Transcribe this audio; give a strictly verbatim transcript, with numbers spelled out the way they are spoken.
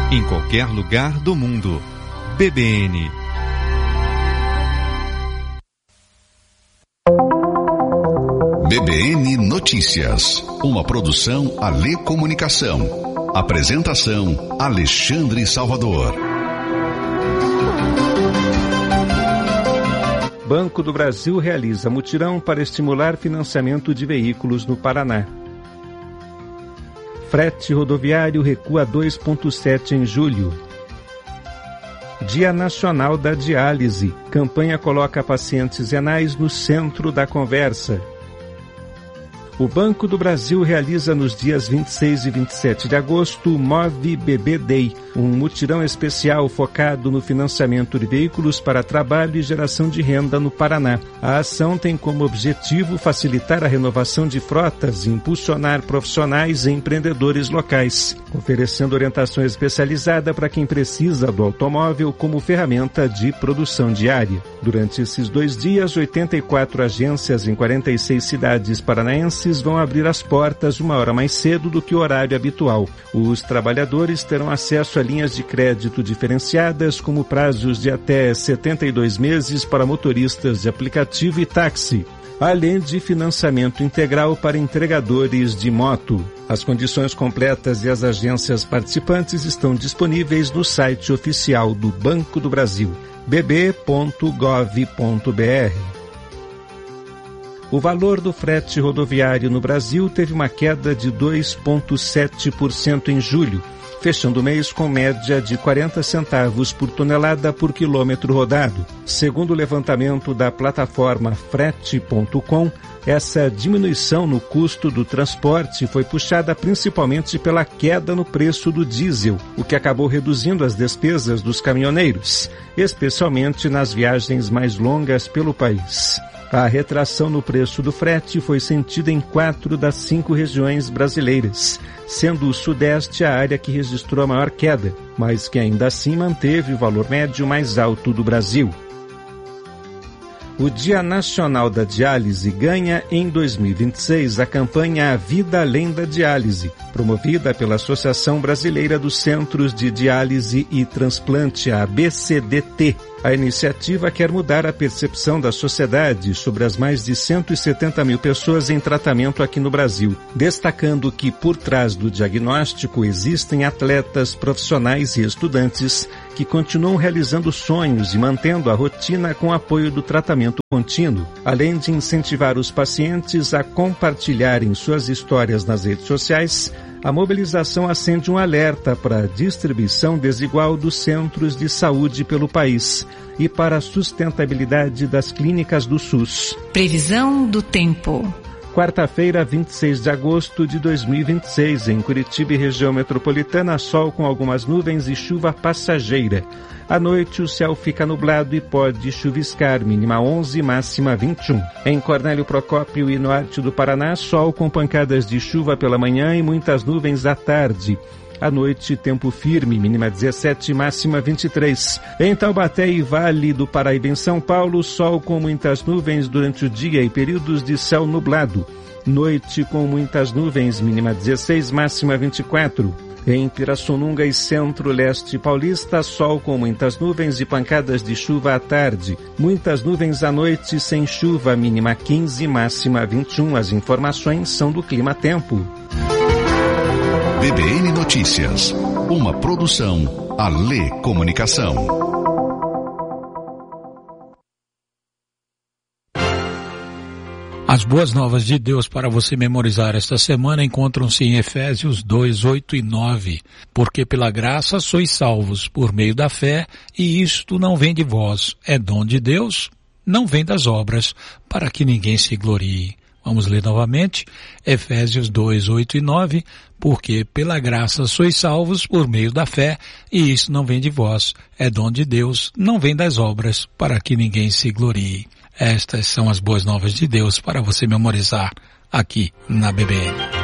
em qualquer lugar do mundo. B B N. B B N Notícias, uma produção Alê Comunicação. Apresentação Alexandre Salvador. Banco do Brasil realiza mutirão para estimular financiamento de veículos no Paraná. Frete rodoviário recua dois vírgula sete em julho. Dia Nacional da Diálise. Campanha coloca pacientes renais no centro da conversa. O Banco do Brasil realiza nos dias vinte e seis e vinte e sete de agosto o Move B B Day, um mutirão especial focado no financiamento de veículos para trabalho e geração de renda no Paraná. A ação tem como objetivo facilitar a renovação de frotas e impulsionar profissionais e empreendedores locais, oferecendo orientação especializada para quem precisa do automóvel como ferramenta de produção diária. Durante esses dois dias, oitenta e quatro agências em quarenta e seis cidades paranaenses vão abrir as portas uma hora mais cedo do que o horário habitual. Os trabalhadores terão acesso a linhas de crédito diferenciadas, como prazos de até setenta e dois meses para motoristas de aplicativo e táxi, além de financiamento integral para entregadores de moto. As condições completas e as agências participantes estão disponíveis no site oficial do Banco do Brasil, b b ponto gov ponto b r. O valor do frete rodoviário no Brasil teve uma queda de dois vírgula sete por cento em julho, fechando o mês com média de quarenta centavos por tonelada por quilômetro rodado. Segundo o levantamento da plataforma frete ponto com, essa diminuição no custo do transporte foi puxada principalmente pela queda no preço do diesel, o que acabou reduzindo as despesas dos caminhoneiros, especialmente nas viagens mais longas pelo país. A retração no preço do frete foi sentida em quatro das cinco regiões brasileiras, sendo o Sudeste a área que registrou a maior queda, mas que ainda assim manteve o valor médio mais alto do Brasil. O Dia Nacional da Diálise ganha, em dois mil e vinte e seis, a campanha A Vida Além da Diálise, promovida pela Associação Brasileira dos Centros de Diálise e Transplante, a A B C D T. A iniciativa quer mudar a percepção da sociedade sobre as mais de cento e setenta mil pessoas em tratamento aqui no Brasil, destacando que por trás do diagnóstico existem atletas, profissionais e estudantes que continuam realizando sonhos e mantendo a rotina com apoio do tratamento contínuo, além de incentivar os pacientes a compartilharem suas histórias nas redes sociais. A mobilização acende um alerta para a distribuição desigual dos centros de saúde pelo país e para a sustentabilidade das clínicas do SUS. Previsão do tempo. Quarta-feira, vinte e seis de agosto de dois mil e vinte e seis, em Curitiba e região metropolitana, sol com algumas nuvens e chuva passageira. À noite, o céu fica nublado e pode chuviscar, mínima onze, máxima vinte e um. Em Cornélio Procópio e norte do Paraná, sol com pancadas de chuva pela manhã e muitas nuvens à tarde. À noite, tempo firme, mínima dezessete, máxima vinte e três. Em Taubaté e Vale do Paraíba, em São Paulo, sol com muitas nuvens durante o dia e períodos de céu nublado. Noite com muitas nuvens, mínima dezesseis, máxima vinte e quatro. Em Pirassununga e Centro-Leste Paulista, sol com muitas nuvens e pancadas de chuva à tarde. Muitas nuvens à noite sem chuva, mínima quinze, máxima vinte e um. As informações são do Clima Tempo. B B N Notícias, uma produção Alê Comunicação. As boas novas de Deus para você memorizar esta semana encontram-se em Efésios dois, oito e nove. Porque pela graça sois salvos por meio da fé, e isto não vem de vós, é dom de Deus, não vem das obras, para que ninguém se glorie. Vamos ler novamente, Efésios dois, oito e nove, porque pela graça sois salvos por meio da fé, e isso não vem de vós, é dom de Deus, não vem das obras, para que ninguém se glorie. Estas são as boas novas de Deus para você memorizar aqui na B B N.